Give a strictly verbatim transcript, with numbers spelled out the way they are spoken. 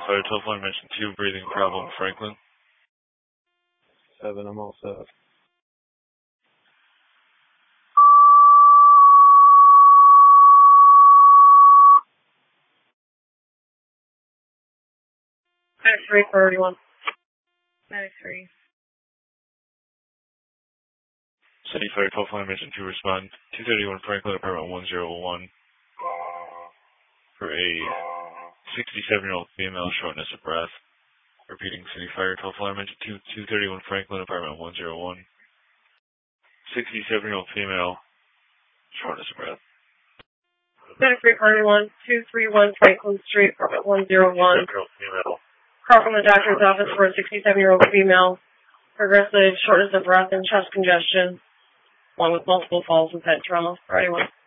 Fire telephone, mention two, breathing problem, Franklin. Seven, I'm all set. ninety-three, thirty-one. ninety-three. City Fire telephone, mention two, respond. two thirty-one Franklin, apartment one oh one. For a sixty-seven-year-old female, shortness of breath. Repeating City Fire telephone, mention two, two thirty-one Franklin, apartment one oh one. sixty-seven-year-old female, shortness of breath. ninety-three, thirty-one, two thirty-one Franklin Street, apartment one oh one. sixty-seven-year-old female. Call from the doctor's office for a sixty-seven-year-old female. Progressive shortness of breath and chest congestion, along with multiple falls and head trauma. For anyone.